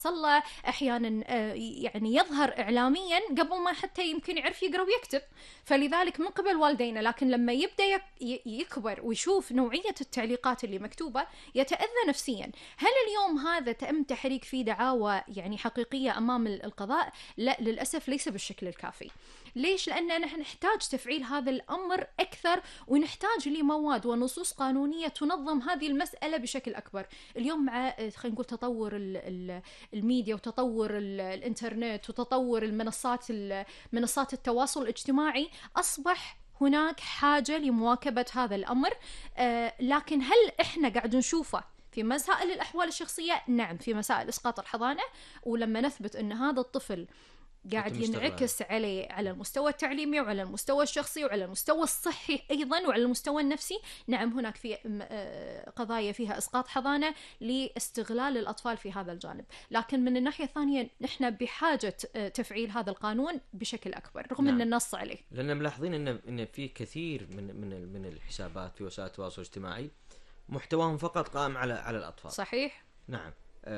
له احيانا يعني يظهر اعلاميا قبل ما حتى يمكن يعرف يقرا ويكتب، فلذلك من قبل والدينا. لكن لما يبدا يكبر ويشوف نوعيه التعليقات اللي مكتوبه يتاذى نفسيا. هل اليوم هذا تم تحريك فيه دعاوى يعني حقيقيه امام القضاء؟ لا، للاسف ليس بالشكل الكافي. ليش؟ لأننا نحن نحتاج تفعيل هذا الأمر أكثر، ونحتاج لمواد ونصوص قانونية تنظم هذه المسألة بشكل أكبر. اليوم مع خلينا نقول تطور الميديا وتطور الإنترنت وتطور منصات التواصل الاجتماعي، أصبح هناك حاجة لمواكبة هذا الأمر. لكن هل إحنا قاعد نشوفه في مسائل الأحوال الشخصية؟ نعم، في مسائل إسقاط الحضانة، ولما نثبت أن هذا الطفل قاعد ينعكس عليه على المستوى التعليمي وعلى المستوى الشخصي وعلى المستوى الصحي أيضا وعلى المستوى النفسي، نعم هناك في قضايا فيها إسقاط حضانة لاستغلال الأطفال في هذا الجانب. لكن من الناحية الثانية نحن بحاجة تفعيل هذا القانون بشكل أكبر رغم أن النص عليه. لأن ملاحظين أن في كثير من الحسابات في وسائل التواصل الاجتماعي محتواهم فقط قائم على الأطفال. صحيح. نعم.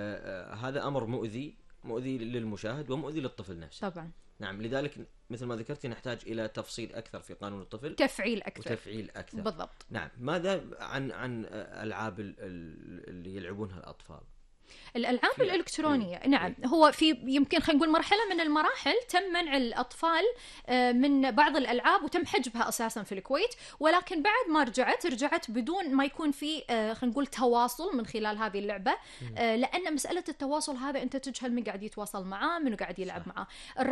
هذا أمر مؤذي للمشاهد ومؤذي للطفل نفسه. طبعا. نعم، لذلك مثل ما ذكرتي نحتاج إلى تفصيل أكثر في قانون الطفل، تفعيل أكثر. بالضبط. نعم. ماذا عن ألعاب اللي يلعبونها الأطفال؟ الألعاب الإلكترونية، نعم، هو في يمكن خلينا نقول مرحلة من المراحل تم منع الأطفال من بعض الألعاب وتم حجبها أساسا في الكويت، ولكن بعد ما رجعت بدون ما يكون في خلينا نقول تواصل من خلال هذه اللعبة. لأن مسألة التواصل هذا أنت تجهل من قاعد يتواصل معاه، من قاعد يلعب معاه.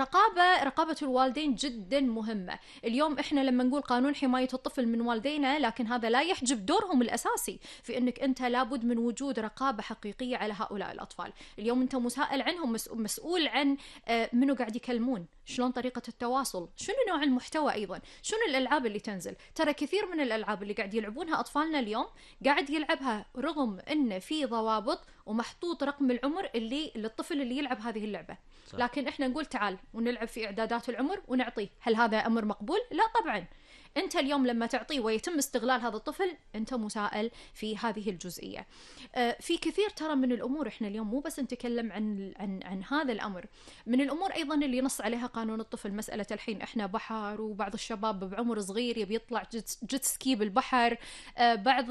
رقابة الوالدين جدا مهمة. اليوم إحنا لما نقول قانون حماية الطفل من والدينا، لكن هذا لا يحجب دورهم الأساسي في أنك أنت لابد من وجود رقابة حقيقية على هؤلاء الأطفال. اليوم أنت مسائل عنهم، مسؤول عن منو قاعد يكلمون، شلون طريقة التواصل، شنو نوع المحتوى، أيضا شنو الألعاب اللي تنزل. ترى كثير من الألعاب اللي قاعد يلعبونها أطفالنا اليوم قاعد يلعبها رغم أن في ضوابط ومحطوط رقم العمر اللي للطفل اللي يلعب هذه اللعبة. صح. لكن إحنا نقول تعال ونلعب في إعدادات العمر ونعطيه. هل هذا أمر مقبول؟ لا طبعا. أنت اليوم لما تعطيه ويتم استغلال هذا الطفل أنت مسائل في هذه الجزئية. في كثير ترى من الأمور، إحنا اليوم مو بس نتكلم عن هذا الأمر، من الأمور أيضا اللي نص عليها قانون الطفل مسألة الحين إحنا بحر وبعض الشباب بعمر صغير يبي يطلع جيت سكي بالبحر، بعض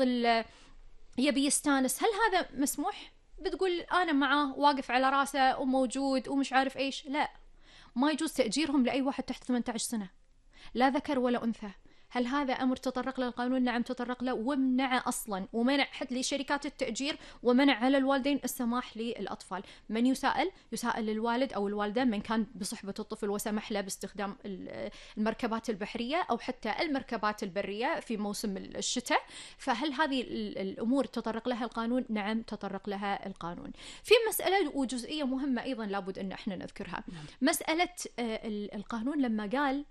يبي يستانس. هل هذا مسموح؟ بتقول أنا معه واقف على راسه وموجود ومش عارف إيش. لا، ما يجوز تأجيرهم لأي واحد تحت 18 سنة، لا ذكر ولا أنثى. هل هذا أمر تطرق له القانون؟ نعم تطرق له، ومنع أصلا، ومنع حتى لشركات التأجير، ومنع على الوالدين السماح للأطفال. من يسائل الوالد أو الوالدة من كان بصحبة الطفل وسمح له باستخدام المركبات البحرية أو حتى المركبات البرية في موسم الشتاء. فهل هذه الأمور تطرق لها القانون؟ نعم تطرق لها القانون. في مسألة وجزئية مهمة أيضا لابد أن احنا نذكرها. مسألة القانون لما قال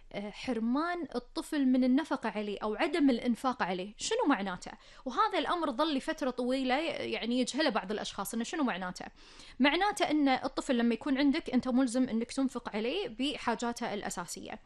حرمان الطفل من النفقة عليه أو عدم الإنفاق عليه، شنو معناته؟ وهذا الأمر ظل لفترة طويلة يعني يجهله بعض الأشخاص. إنه شنو معناته؟ معناته أن الطفل لما يكون عندك أنت ملزم أنك تنفق عليه بحاجاته الأساسية.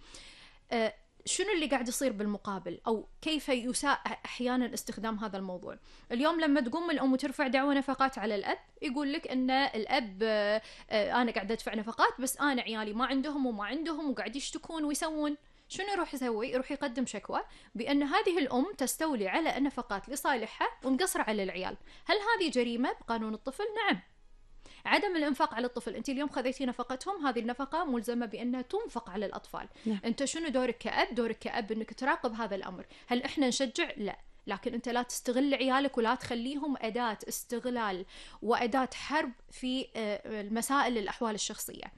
شنو اللي قاعد يصير بالمقابل، أو كيف يساء أحيانا استخدام هذا الموضوع؟ اليوم لما تقوم الأم وترفع دعوى نفقات على الأب، يقول لك أن الأب أنا قاعد أدفع نفقات بس أنا عيالي ما عندهم وما عندهم وقاعد يشتكون ويسوون. شنو يروح يسوي؟ يروح يقدم شكوى بأن هذه الأم تستولي على النفقات لصالحها ومقصرة على العيال. هل هذه جريمة بقانون الطفل؟ نعم. عدم الإنفاق على الطفل، أنت اليوم خذيتي نفقتهم، هذه النفقة ملزمة بأنها تنفق على الأطفال. أنت شنو دورك كأب؟ دورك كأب أنك تراقب هذا الأمر. هل إحنا نشجع؟ لا، لكن أنت لا تستغل عيالك ولا تخليهم أداة استغلال وأداة حرب في المسائل الأحوال الشخصية.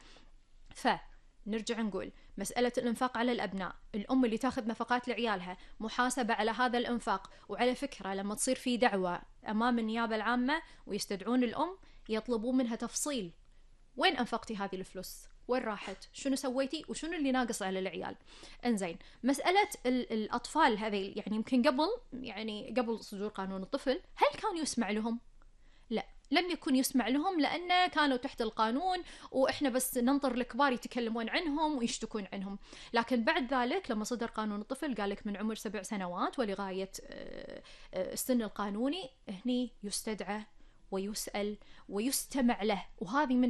فنرجع نقول مسألة الإنفاق على الأبناء، الأم اللي تاخذ نفقات لعيالها محاسبة على هذا الإنفاق. وعلى فكرة لما تصير في دعوة أمام النيابة العامة ويستدعون الأم يطلبون منها تفصيل، وين أنفقتي هذه الفلوس؟ وين راحت؟ شنو سويتي؟ وشنو اللي ناقص على العيال؟ انزين، مسألة الأطفال هذه يعني يمكن قبل صدور قانون الطفل هل كان يسمع لهم؟ لا، لم يكن يسمع لهم، لأن كانوا تحت القانون وإحنا بس ننطر الكبار يتكلمون عنهم ويشتكون عنهم. لكن بعد ذلك لما صدر قانون الطفل قالك من عمر 7 سنوات ولغاية السن القانوني هني يستدعى ويسأل ويستمع له، وهذه من